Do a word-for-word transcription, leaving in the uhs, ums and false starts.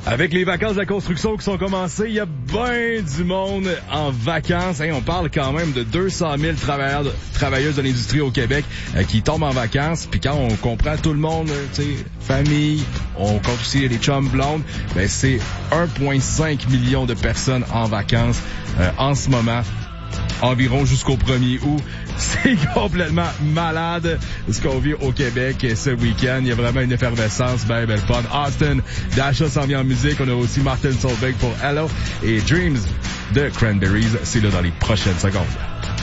Avec les vacances de la construction qui sont commencées, il y a ben du monde en vacances. Hein, on parle quand même de deux cent mille travailleurs, travailleuses de l'industrie au Québec euh, qui tombent en vacances. Puis quand on comprend tout le monde, tu sais, famille, on compte aussi les chums blondes, ben c'est un virgule cinq million de personnes en vacances euh, en ce moment. Environ jusqu'au premier août. C'est complètement malade ce qu'on vit au Québec ce week-end. Il y a vraiment une effervescence, ben, ben, fun. Austin, Dasha s'en vient en musique. On a aussi Martin Solveig pour Hello et Dreams de Cranberries. C'est là dans les prochaines secondes.